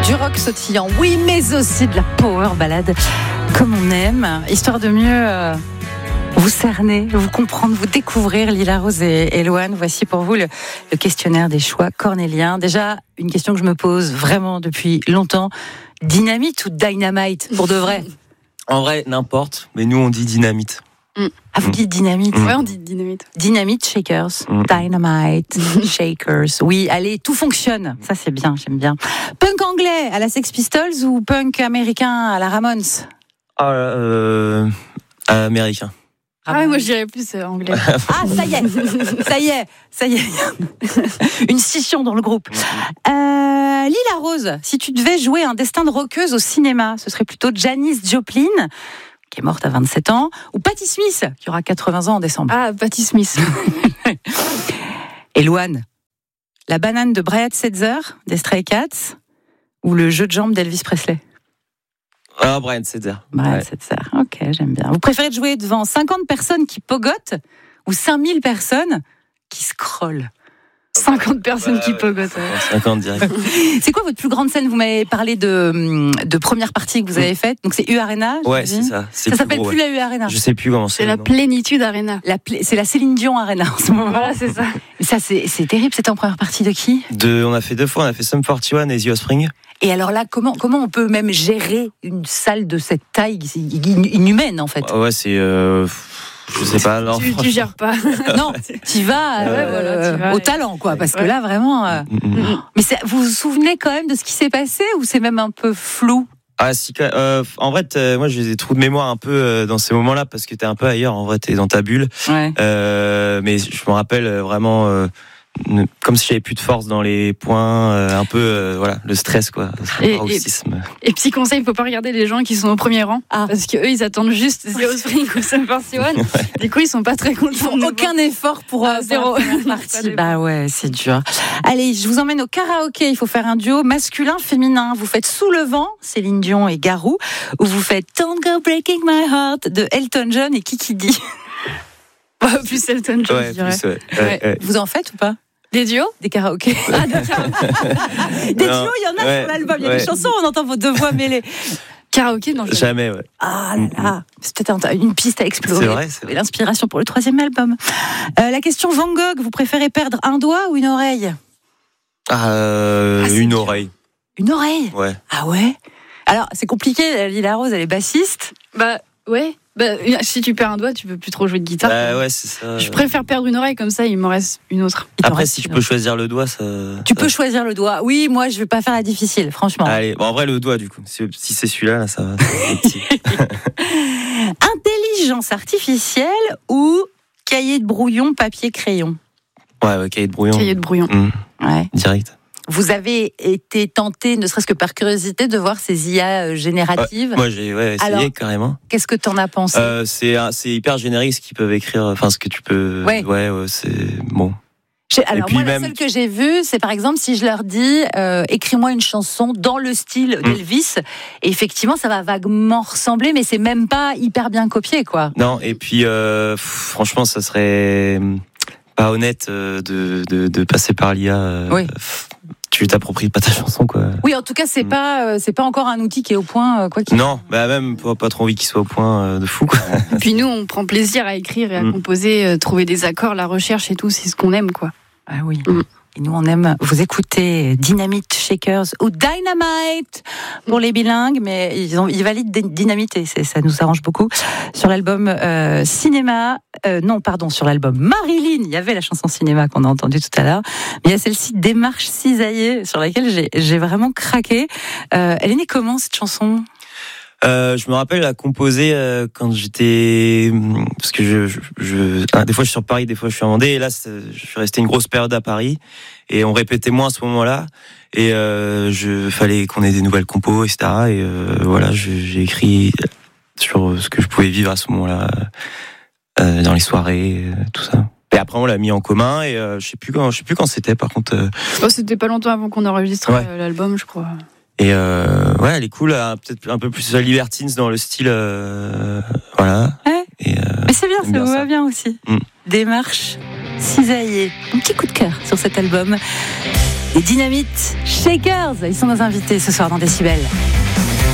Du rock sautillant, oui, mais aussi de la power ballade, comme on aime, histoire de mieux vous cerner, vous comprendre, vous découvrir. Lila Rose et Loane, voici pour vous le questionnaire des choix cornéliens. Déjà, une question que je me pose vraiment depuis longtemps, dynamite ou dynamite, pour de vrai? En vrai, n'importe, mais nous on dit dynamite. Ah, vous dites dynamite? Ouais, on dit dynamite. Dynamite shakers, dynamite shakers. Oui, allez, tout fonctionne. Ça, c'est bien, j'aime bien. Punk anglais à la Sex Pistols ou punk américain à la Ramones? Américain. Ah ouais, moi je dirais plus anglais. Ah, ça y est. Une scission dans le groupe. Lila Rose, si tu devais jouer un destin de rockeuse au cinéma, ce serait plutôt Janis Joplin, qui est morte à 27 ans, ou Patti Smith, qui aura 80 ans en décembre. Ah, Patti Smith. Et Loane, la banane de Brad Setzer, des Stray Cats, ou le jeu de jambes d'Elvis Presley? Ah, Brad Setzer. Brad Setzer, ok, j'aime bien. Vous préférez jouer devant 50 personnes qui pogotent ou 5000 personnes qui scrollent? 50 personnes qui pogotent. 50 direct. C'est quoi votre plus grande scène? Vous m'avez parlé de première partie que vous avez faite. Donc c'est U Arena. Ouais, c'est ça. Ça s'appelle plus la U Arena. Je sais plus comment c'est. C'est la Plénitude Arena. C'est la Céline Dion Arena en ce moment. Voilà, c'est ça. Ça, c'est terrible. C'était en première partie de qui? On a fait 2 fois. On a fait Sum 41 et The Offspring. Et alors là, comment on peut même gérer une salle de cette taille? C'est inhumaine en fait. Ouais, c'est. Je sais pas. Non, tu gères pas. Non, tu vas au talent, quoi. Parce que là, vraiment. Mais vous vous souvenez quand même de ce qui s'est passé ou c'est même un peu flou? Ah si, en vrai, moi j'ai des trous de mémoire un peu dans ces moments-là parce que t'es un peu ailleurs. En vrai, t'es dans ta bulle. Ouais. Mais je me rappelle vraiment. Comme si j'avais plus de force dans les poings, un peu voilà, le stress quoi, le paroxysme. Et petit conseil, il faut pas regarder les gens qui sont au premier rang parce que eux ils attendent juste The Offspring ou Sum 41. Du coup ils sont pas très contents. Ils font aucun effort pour zéro partie. Bah ouais, c'est dur. Allez, je vous emmène au karaoké. Il faut faire un duo masculin-féminin. Vous faites Sous le vent, Céline Dion et Garou, ou vous faites Don't Go Breaking My Heart de Elton John et Kiki D. Plus Elton John, je dirais. Ouais. Vous en faites ou pas? Des duos? Des karaokés. Ah, des karaokés. Des duos, il y en a sur l'album. Il y a des chansons, on entend vos 2 voix mêlées. Karaoké, non? Jamais, ouais. Ah là là, c'est peut-être une piste à explorer. C'est vrai. Et l'inspiration pour le 3e album. La question Van Gogh, vous préférez perdre un doigt ou une oreille? Une oreille. Une oreille? Ouais. Ah ouais? Alors, c'est compliqué, Lila Rose, elle est bassiste. Bah, ouais. Bah, si tu perds un doigt, tu peux plus trop jouer de guitare. Bah ouais, c'est ça. Je préfère perdre une oreille, comme ça, il m'en reste une autre. Après, si je peux choisir le doigt, ça. Tu peux choisir le doigt. Oui, moi, je vais pas faire la difficile, franchement. Allez, bon, en vrai, le doigt, du coup. Si c'est celui-là, là, ça va. Intelligence artificielle ou cahier de brouillon, papier, crayon? Ouais, cahier de brouillon. Cahier de brouillon. Ouais. Direct. Vous avez été tenté, ne serait-ce que par curiosité, de voir ces IA génératives. Moi, j'ai essayé. Alors, carrément. Qu'est-ce que t'en as pensé? C'est hyper générique ce qu'ils peuvent écrire. Enfin, ce que tu peux. Ouais, c'est bon. Alors moi, la seule que j'ai vue, c'est par exemple si je leur dis écris-moi une chanson dans le style d'Elvis, et effectivement ça va vaguement ressembler, mais c'est même pas hyper bien copié, quoi. Non, et puis franchement, ça serait pas honnête de passer par l'IA. Oui. Tu t'appropries pas ta chanson, quoi. Oui, en tout cas, c'est pas encore un outil qui est au point, quoi qu'il. Non, bah même pas trop envie qu'il soit au point de fou, quoi. Et puis nous, on prend plaisir à écrire et à composer, trouver des accords, la recherche et tout, c'est ce qu'on aime, quoi. Ah oui. Et nous, on aime vous écouter Dynamite Shakers ou Dynamite pour les bilingues, mais ils valident Dynamite et ça nous arrange beaucoup. Sur l'album sur l'album Marilyn, il y avait la chanson Cinéma qu'on a entendue tout à l'heure, mais il y a celle-ci Démarche cisaillée sur laquelle j'ai vraiment craqué. Elle est née comment cette chanson? Je me rappelle la composer quand j'étais, parce que des fois je suis sur Paris, des fois je suis en Vendée, et là je suis resté une grosse période à Paris et on répétait moins à ce moment-là et fallait qu'on ait des nouvelles compos, etc. Et voilà, j'ai écrit sur ce que je pouvais vivre à ce moment-là dans les soirées, tout ça. Et après on l'a mis en commun et je sais plus quand c'était par contre. C'était pas longtemps avant qu'on enregistre l'album, je crois. Et ouais, elle est cool, peut-être un peu plus libertines dans le style, voilà. Ouais. Mais c'est bien, ça vous va bien aussi. Mm. Démarche cisaillée. Un petit coup de cœur sur cet album. Les Dynamite Shakers, ils sont nos invités ce soir dans Décibel.